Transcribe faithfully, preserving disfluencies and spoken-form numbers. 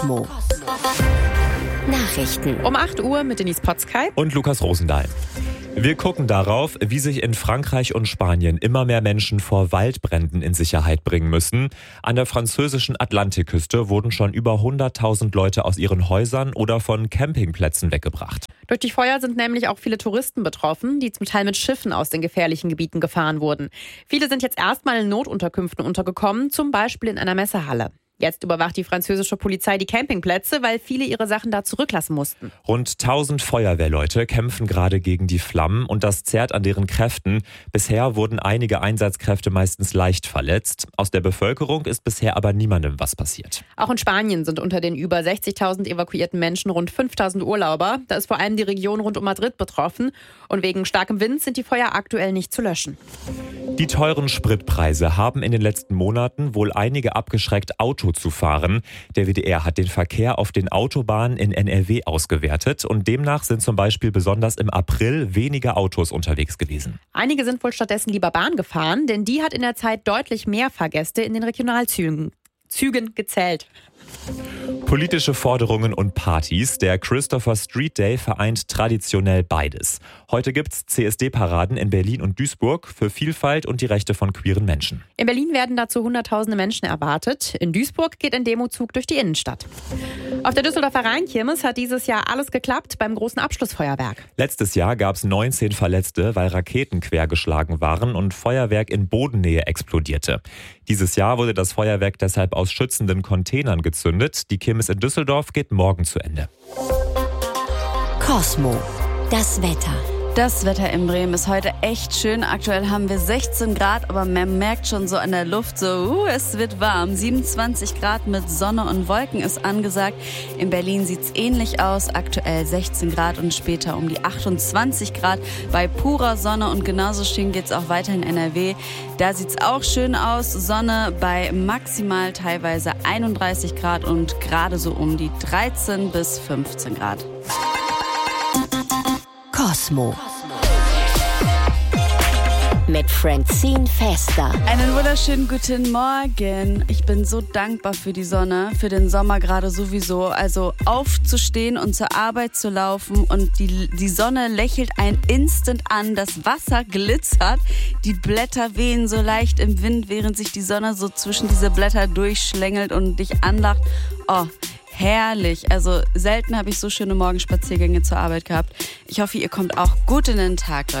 Cosmo. Nachrichten. Um acht Uhr mit Denise Potzkei und Lukas Rosendahl. Wir gucken darauf, wie sich in Frankreich und Spanien immer mehr Menschen vor Waldbränden in Sicherheit bringen müssen. An der französischen Atlantikküste wurden schon über hunderttausend Leute aus ihren Häusern oder von Campingplätzen weggebracht. Durch die Feuer sind nämlich auch viele Touristen betroffen, die zum Teil mit Schiffen aus den gefährlichen Gebieten gefahren wurden. Viele sind jetzt erstmal in Notunterkünften untergekommen, zum Beispiel in einer Messehalle. Jetzt überwacht die französische Polizei die Campingplätze, weil viele ihre Sachen da zurücklassen mussten. Rund tausend Feuerwehrleute kämpfen gerade gegen die Flammen und das zehrt an deren Kräften. Bisher wurden einige Einsatzkräfte meistens leicht verletzt. Aus der Bevölkerung ist bisher aber niemandem was passiert. Auch in Spanien sind unter den über sechzigtausend evakuierten Menschen rund fünftausend Urlauber. Da ist vor allem die Region rund um Madrid betroffen. Und wegen starkem Wind sind die Feuer aktuell nicht zu löschen. Die teuren Spritpreise haben in den letzten Monaten wohl einige abgeschreckt, Auto zu fahren. Der W D R hat den Verkehr auf den Autobahnen in N R W ausgewertet und demnach sind zum Beispiel besonders im April weniger Autos unterwegs gewesen. Einige sind wohl stattdessen lieber Bahn gefahren, denn die hat in der Zeit deutlich mehr Fahrgäste in den Regionalzügen Zügen gezählt. Politische Forderungen und Partys. Der Christopher Street Day vereint traditionell beides. Heute gibt's C S D-Paraden in Berlin und Duisburg für Vielfalt und die Rechte von queeren Menschen. In Berlin werden dazu hunderttausende Menschen erwartet. In Duisburg geht ein Demozug durch die Innenstadt. Auf der Düsseldorfer Rheinkirmes hat dieses Jahr alles geklappt beim großen Abschlussfeuerwerk. Letztes Jahr gab's neunzehn Verletzte, weil Raketen quergeschlagen waren und Feuerwerk in Bodennähe explodierte. Dieses Jahr wurde das Feuerwerk deshalb aus schützenden Containern gezündet. Die Kirmes in Düsseldorf geht morgen zu Ende. Cosmo. Das Wetter. Das Wetter in Bremen ist heute echt schön. Aktuell haben wir sechzehn Grad, aber man merkt schon so an der Luft, so uh, es wird warm. siebenundzwanzig Grad mit Sonne und Wolken ist angesagt. In Berlin sieht's ähnlich aus. Aktuell sechzehn Grad und später um die achtundzwanzig Grad bei purer Sonne. Und genauso schön geht's auch weiter in N R W. Da sieht's auch schön aus. Sonne bei maximal teilweise einunddreißig Grad und gerade so um die dreizehn bis fünfzehn Grad. Cosmo. Mit Francine Fester. Einen wunderschönen guten Morgen. Ich bin so dankbar für die Sonne, für den Sommer gerade sowieso. Also aufzustehen und zur Arbeit zu laufen und die, die Sonne lächelt einen instant an, das Wasser glitzert, die Blätter wehen so leicht im Wind, während sich die Sonne so zwischen diese Blätter durchschlängelt und dich anlacht. Oh, herrlich. Also selten habe ich so schöne Morgenspaziergänge zur Arbeit gehabt. Ich hoffe, ihr kommt auch gut in den Tag, Leute.